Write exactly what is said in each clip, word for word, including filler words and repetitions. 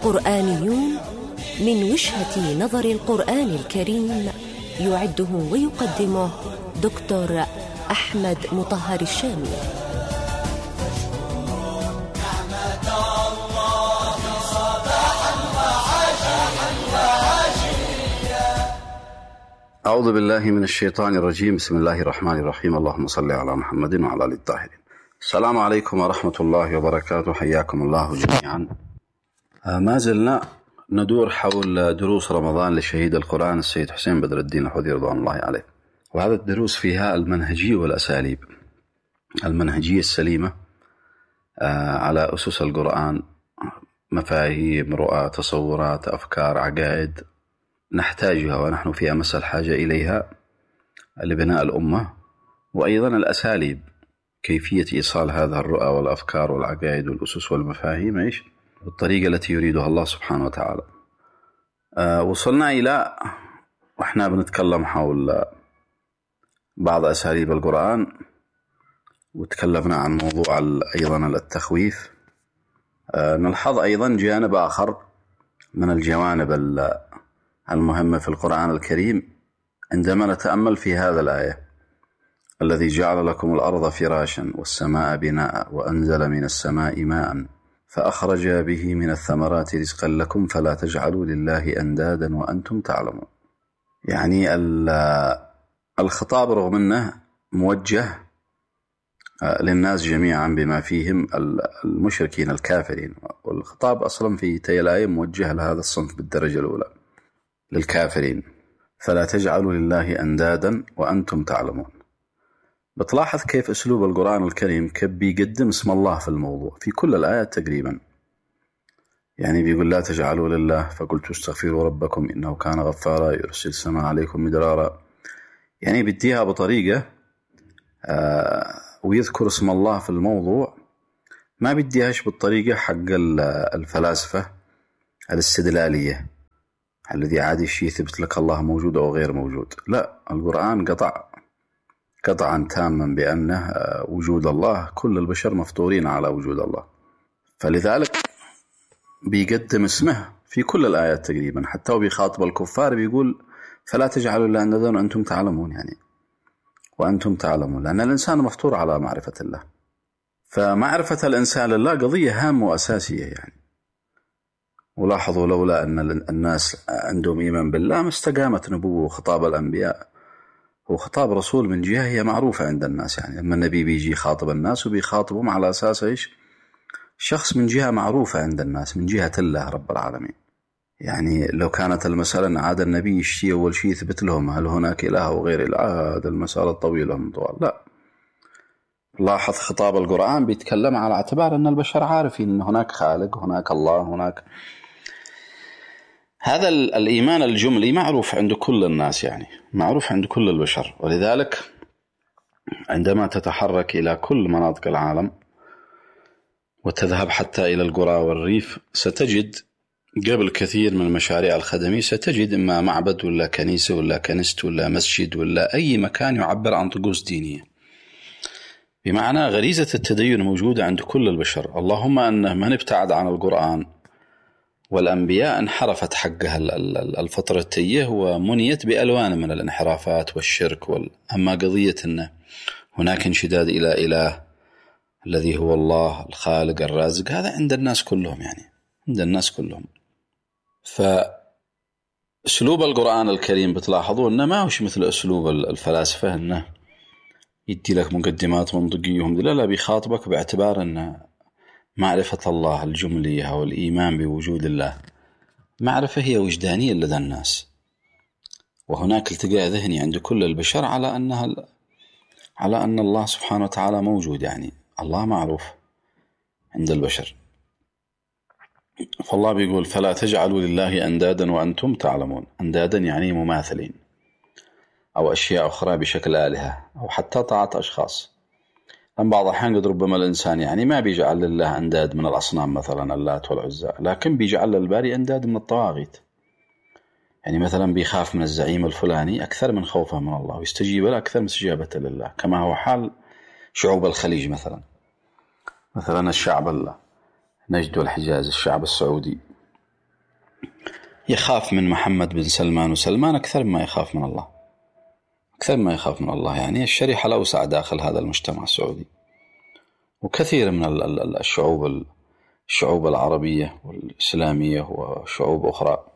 قرآنيون من وجهة نظر القرآن الكريم، يعده ويقدمه دكتور أحمد مطهر الشامي. أعوذ بالله من الشيطان الرجيم. بسم الله الرحمن الرحيم. اللهم صل على محمد وعلى آل الطاهرين. السلام عليكم ورحمة الله وبركاته. حياكم الله جميعا. ما زلنا ندور حول دروس رمضان لشهيد القرآن السيد حسين بدر الدين الحوثي رضوان الله عليه، وهذا الدروس فيها المنهجية والأساليب، المنهجية السليمة على أسس القرآن، مفاهيم، رؤى، تصورات، أفكار، عقائد نحتاجها ونحن في أمس الحاجة إليها لبناء الأمة، وأيضا الأساليب، كيفية إيصال هذا الرؤى والأفكار والعقائد والأسس والمفاهيم إيش بالطريقة التي يريدها الله سبحانه وتعالى. أه وصلنا إلى وإحنا بنتكلم حول بعض أساليب القرآن، وتكلمنا عن موضوع أيضا التخويف. أه نلحظ أيضا جانب آخر من الجوانب المهمة في القرآن الكريم عندما نتأمل في هذا الآية: الذي جعل لكم الأرض فراشا والسماء بناء وأنزل من السماء ماء فأخرج به من الثمرات رزقا لكم فلا تجعلوا لله أندادا وأنتم تعلمون. يعني الخطاب رغم أنه موجه للناس جميعا بما فيهم المشركين الكافرين، والخطاب أصلا في تي الآية موجه لهذا الصنف بالدرجة الأولى، للكافرين: فلا تجعلوا لله أندادا وأنتم تعلمون. بتلاحظ كيف أسلوب القرآن الكريم كيف بيقدم اسم الله في الموضوع في كل الآيات تقريبا. يعني بيقول: لا تجعلوا لله فقلت استغفروا ربكم إنه كان غفارا يرسل السماء عليكم مدرارا. يعني بديها بطريقة آه ويذكر اسم الله في الموضوع، ما بديهاش بالطريقة حق الفلاسفة الاستدلالية الذي عادي الشيء يثبت لك الله موجود أو غير موجود. لا، القرآن قطع قطعا تاما بأنه وجود الله، كل البشر مفطورين على وجود الله، فلذلك بيقدم اسمه في كل الآيات تقريبا. حتى وبيخاطب الكفار بيقول: فلا تجعلوا إلا أندادا وأنتم تعلمون، يعني وأنتم تعلمون، لأن الإنسان مفطور على معرفة الله. فمعرفة الإنسان لله قضية هامة وأساسية يعني. ولاحظوا لولا أن الناس عندهم إيمان بالله ما استقامت نبوة وخطاب الأنبياء. هو خطاب رسول من جهة هي معروفة عند الناس، يعني لما النبي بيجي يخاطب الناس وبيخاطبهم على أساس إيش؟ شخص من جهة معروفة عند الناس، من جهة الله رب العالمين. يعني لو كانت المسألة أن عاد النبي يشتي أول شيء يثبت لهم هل هناك إله وغير إله، هذا المسألة طويلة من طوال. لا، لاحظ خطاب القرآن بيتكلم على اعتبار أن البشر عارفين أن هناك خالق، هناك الله، هناك هذا الإيمان الجملي معروف عند كل الناس، يعني معروف عند كل البشر. ولذلك عندما تتحرك إلى كل مناطق العالم وتذهب حتى إلى القرى والريف ستجد قبل كثير من المشاريع الخدمية ستجد إما معبد ولا كنيسة ولا كنيست ولا مسجد ولا أي مكان يعبر عن طقوس دينية، بمعنى غريزة التدين موجودة عند كل البشر. اللهم أنه من ابتعد عن القرآن والأنبياء انحرفت حقها الفطرتية ومنيت بألوان من الانحرافات والشرك وال... أما قضية أن هناك انشداد إلى إله الذي هو الله الخالق الرازق، هذا عند الناس كلهم، يعني عند الناس كلهم. فأسلوب القرآن الكريم بتلاحظوا أنه ما هوش مثل أسلوب الفلاسفة أنه يدي لك مقدمات منطقية، لا لا، بيخاطبك باعتبار أنه معرفة الله الجملية والإيمان بوجود الله معرفة هي وجدانية لدى الناس، وهناك التقاء ذهني عند كل البشر على أنها على أن الله سبحانه وتعالى موجود، يعني الله معروف عند البشر. فالله بيقول: فلا تجعلوا لله أندادا وأنتم تعلمون. أندادا يعني مماثلين أو أشياء أخرى بشكل آلهة أو حتى طاعة أشخاص. أم بعض الأحيان قد ربما الإنسان يعني ما بيجعل لله أنداد من الأصنام مثلا اللات والعزى، لكن بيجعل للباري أنداد من الطواغيت. يعني مثلا بيخاف من الزعيم الفلاني أكثر من خوفه من الله، ويستجيب له أكثر من استجابة لله، كما هو حال شعوب الخليج مثلا. مثلا الشعب نجد والحجاز، الشعب السعودي يخاف من محمد بن سلمان وسلمان أكثر مما يخاف من الله، أكثر مما يخاف من الله. يعني الشريحة الأوسع داخل هذا المجتمع السعودي، وكثير من الشعوب الشعوب العربية والإسلامية وشعوب أخرى.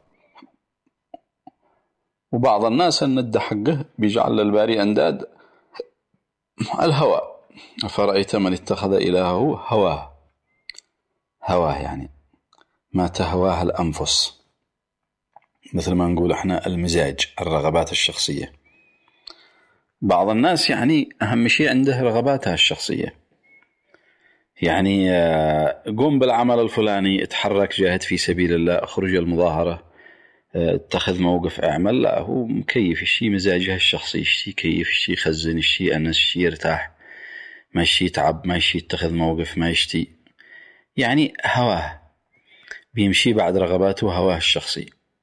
وبعض الناس الند حقه بيجعل الباري أنداد الهوى. أفرأيت من اتخذ إلهه هواه، هواه يعني ما تهواه الأنفس، مثل ما نقول احنا المزاج، الرغبات الشخصية. بعض الناس يعني أهم شيء عنده رغباتها الشخصية، يعني قوم بالعمل الفلاني، اتحرك، جاهد في سبيل الله، اخرج المظاهرة، اتخذ موقف، اعمل. لا، هو مكيف الشيء مزاجه الشخصي، الشيء كيف، الشيء يخزن، الشيء أنس، الشيء يرتاح، ما الشيء يتعب، ما الشيء يتخذ موقف، ما يشتي، يعني هواه بيمشي بعد رغباته، هواه الشخصي.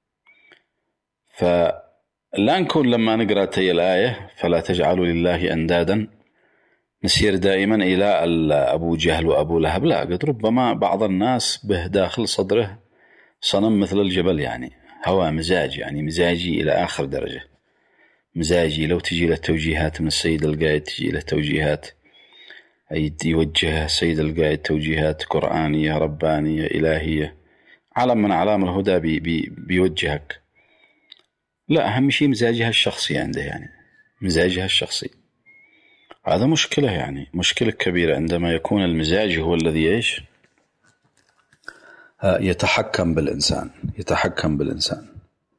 فلا نكون لما نقرأ تي الآية فلا تجعلوا لله أندادا نسير دائما إلى أبو جهل وأبو لهب. لا، قد ربما بعض الناس به داخل صدره صنم مثل الجبل، يعني هوى مزاج، يعني مزاجي إلى آخر درجة، مزاجي. لو تجي له توجيهات من السيد القائد، تجي له توجيهات، يوجه السيد القائد توجيهات قرآنية ربانية إلهية، علم من علام الهدى بي بي بيوجهك. لا، أهم شيء مزاجها الشخصي عنده، يعني مزاجها الشخصي. هذا مشكلة، يعني مشكلة كبيرة عندما يكون المزاج هو الذي إيش يتحكم بالإنسان، يتحكم بالإنسان.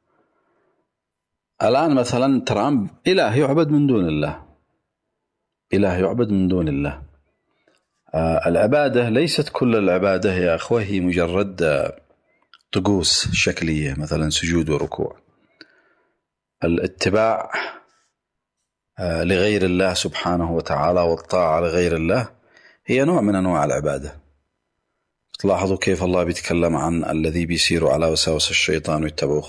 الآن مثلا ترامب إله يعبد من دون الله، إله يعبد من دون الله. آه العبادة ليست كل العبادة يا أخوة هي مجرد آه طقوس شكلية، مثلا سجود وركوع. الاتباع آه لغير الله سبحانه وتعالى والطاعة لغير الله هي نوع من أنواع العبادة. تلاحظوا كيف الله بيتكلم عن الذي بيسير على وساوس الشيطان ويتبعه